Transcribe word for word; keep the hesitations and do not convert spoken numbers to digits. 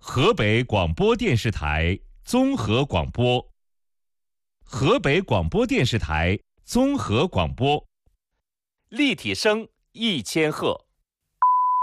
河北广播电视台综合广播，河北广播电视台综合广播，立体声一千赫。